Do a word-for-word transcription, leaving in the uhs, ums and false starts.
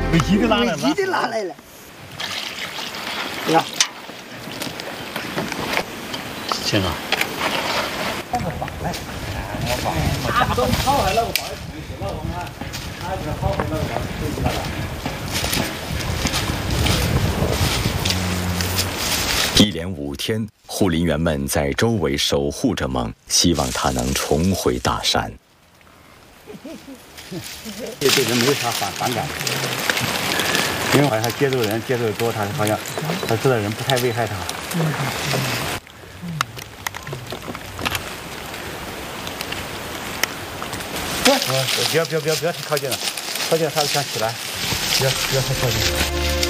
危机的拿来了， 危机的拿来了。呀， 行啊。 那个绑来，我绑，他都跑下来，我绑在地去了，我看，他这跑回来我回去了。 一连五天，护林员们在周围守护着梦，希望它能重回大山。 对对人没有啥反反感，因为好像他接触的人接触的多，他好像他知道人不太危害他。不，不要不要不要不要太靠近了，靠近了他就想起来，不要不要太靠近。